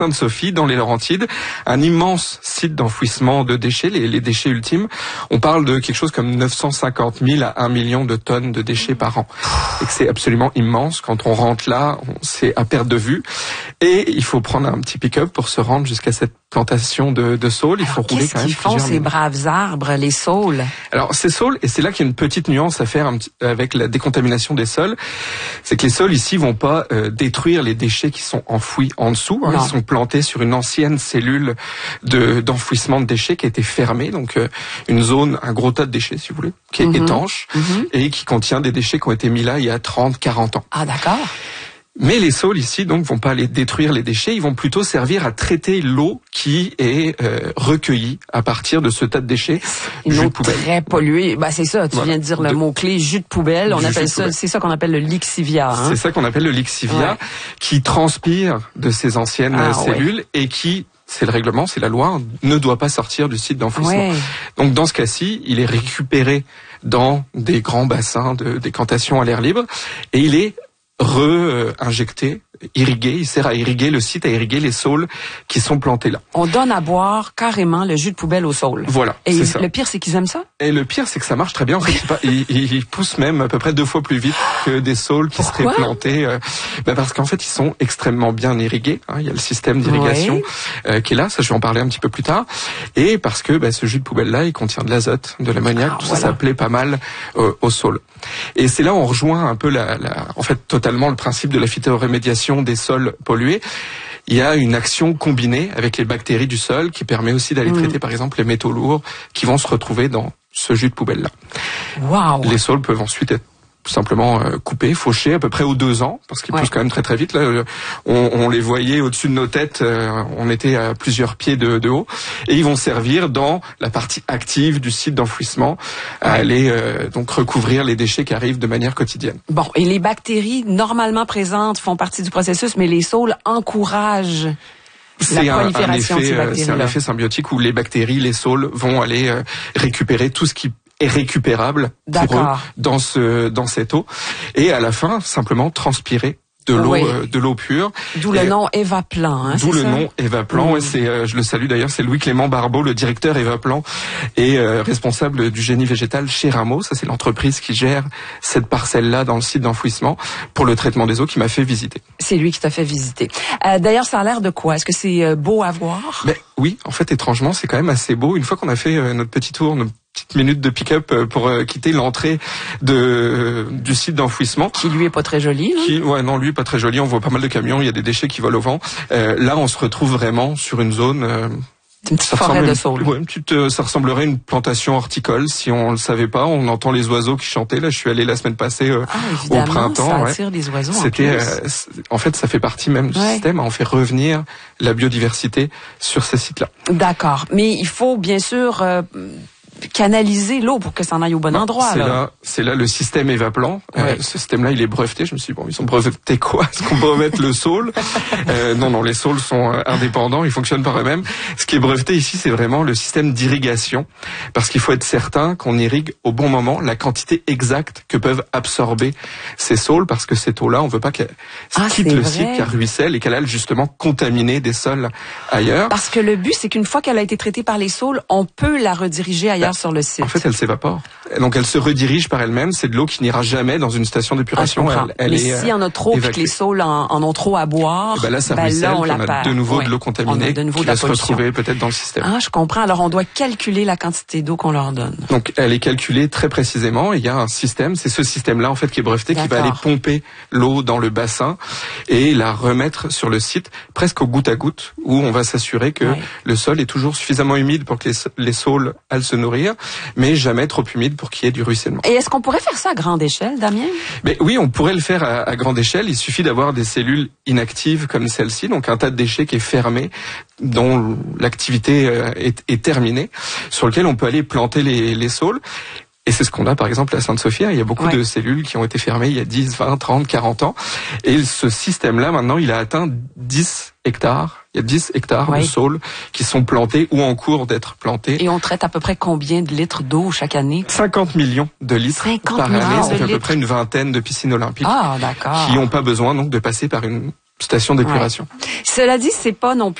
Sainte-Sophie, dans les Laurentides, un immense site d'enfouissement de déchets, les déchets ultimes. On parle de quelque chose comme 950 000 à 1 million de tonnes de déchets par an. Et que c'est absolument immense. Quand on rentre là, c'est à perte de vue. Et il faut prendre un petit pick-up pour se rendre jusqu'à cette plantation de saules. Il faut rouler quand même plusieurs minutes. Qu'est-ce qu'ils font, ces braves arbres, les saules? Alors, ces saules, et c'est là qu'il y a une petite nuance à faire avec la décontamination des sols, c'est que les saules ici vont pas détruire les déchets qui sont enfouis en dessous. Ils sont plantés sur une ancienne cellule d'enfouissement de déchets qui a été fermée, donc une zone, un gros tas de déchets, si vous voulez, qui est étanche et qui contient des déchets qui ont été mis là il y a 30, 40 ans. Ah, d'accord. Mais les saules ici, donc, vont pas aller détruire les déchets, ils vont plutôt servir à traiter l'eau qui est recueillie à partir de ce tas de déchets. Une eau très polluée. Ben, c'est ça, tu viens de dire le mot-clé, jus de poubelle. On appelle ça, c'est ça qu'on appelle le lixivia. Hein? C'est ça qu'on appelle le lixivia, qui transpire de ces anciennes cellules et qui, c'est le règlement, c'est la loi, ne doit pas sortir du site d'enfouissement. Donc dans ce cas-ci, il est récupéré dans des grands bassins de décantation à l'air libre et il est injecté, irrigué, il sert à irriguer le site, à irriguer les saules qui sont plantés là. On donne à boire carrément le jus de poubelle aux saules. Voilà, et ça. Le pire, c'est qu'ils aiment ça? Et le pire, c'est que ça marche très bien. En fait, ils poussent même à peu près 2 fois plus vite que des saules qui seraient plantés. Parce qu'en fait, ils sont extrêmement bien irrigués. Il y a le système d'irrigation qui est là. Ça, je vais en parler un petit peu plus tard. Et parce que ce jus de poubelle-là, il contient de l'azote, de l'ammoniac. Tout ça plaît pas mal aux saules. Et c'est là où on rejoint un peu en fait, totalement le principe de la phytorémédiation des sols pollués. Il y a une action combinée avec les bactéries du sol qui permet aussi d'aller traiter, par exemple, les métaux lourds qui vont se retrouver dans ce jus de poubelle-là. Wow. Les sols peuvent ensuite être tout simplement coupés, fauchés à peu près aux 2 ans, parce qu'ils poussent quand même très très vite. Là, on les voyait au-dessus de nos têtes, on était à plusieurs pieds de haut, et ils vont servir dans la partie active du site d'enfouissement à aller donc recouvrir les déchets qui arrivent de manière quotidienne. Bon, et les bactéries normalement présentes font partie du processus, mais les saules encouragent c'est un effet symbiotique où les bactéries, les saules vont aller récupérer tout ce qui est récupérable pour eux dans cette eau et à la fin simplement transpirer de l'eau pure. D'où le nom Evaplan. Hein, d'où le nom Evaplan. Et c'est, je le salue d'ailleurs, c'est Louis-Clément Barbeau, le directeur Evaplan et responsable du génie végétal chez Rameau. Ça, c'est l'entreprise qui gère cette parcelle-là dans le site d'enfouissement pour le traitement des eaux qui m'a fait visiter. C'est lui qui t'a fait visiter. D'ailleurs, ça a l'air de quoi? Est-ce que c'est beau à voir? Oui, en fait, étrangement, c'est quand même assez beau. Une fois qu'on a fait notre petit tour, notre petite minute de pick-up pour quitter l'entrée du site d'enfouissement. Qui lui est pas très joli. Non, lui pas très joli. On voit pas mal de camions, il y a des déchets qui volent au vent. Là, on se retrouve vraiment sur une zone. Une petite forêt de saules. Ça ressemblerait à une plantation horticole. Si on le savait pas, on entend les oiseaux qui chantaient. Là, je suis allé la semaine passée au printemps. Ça attire les oiseaux. En fait, ça fait partie même du système. On fait revenir la biodiversité sur ces sites-là. D'accord, mais il faut bien sûr canaliser l'eau pour que ça en aille au bon endroit. C'est là le système Evaplan. Ce système-là, il est breveté. Je me suis dit, ils sont brevetés quoi? Est-ce qu'on peut remettre le saule? Non, les saules sont indépendants, ils fonctionnent par eux-mêmes. Ce qui est breveté ici, c'est vraiment le système d'irrigation. Parce qu'il faut être certain qu'on irrigue au bon moment la quantité exacte que peuvent absorber ces saules, parce que cette eau-là, on veut pas qu'elle quitte le site, qu'elle ruisselle et qu'elle aille justement contaminer des sols ailleurs. Parce que le but, c'est qu'une fois qu'elle a été traitée par les saules, on peut la rediriger ailleurs sur le site. En fait, elle s'évapore. Donc, elle se redirige par elle-même. C'est de l'eau qui n'ira jamais dans une station d'épuration. Mais s'il y en a trop, puis que les saules en ont trop à boire, là, ça ruisselle, on a de nouveau de l'eau contaminée qui va se retrouver peut-être dans le système. Je comprends. Alors, on doit calculer la quantité d'eau qu'on leur donne. Donc, elle est calculée très précisément. Et il y a un système. C'est ce système-là, en fait, qui est breveté, qui va aller pomper l'eau dans le bassin et la remettre sur le site, presque au goutte à goutte, où on va s'assurer que le sol est toujours suffisamment humide pour que les saules aillent se nourrir, mais jamais trop humide pour qu'il y ait du ruissellement. Et est-ce qu'on pourrait faire ça à grande échelle, Damien? Oui, on pourrait le faire à grande échelle. Il suffit d'avoir des cellules inactives comme celle-ci, donc un tas de déchets qui est fermé, dont l'activité est terminée, sur lequel on peut aller planter les saules. Et c'est ce qu'on a par exemple à Sainte-Sophie. Il y a beaucoup de cellules qui ont été fermées il y a 10, 20, 30, 40 ans. Et ce système-là, maintenant, il a atteint 10 hectares. Il y a 10 hectares de saules qui sont plantés ou en cours d'être plantés. Et on traite à peu près combien de litres d'eau chaque année? 50 millions de litres par année. C'est à peu près une vingtaine de piscines olympiques qui n'ont pas besoin donc de passer par une station d'épuration. Cela dit, c'est pas non plus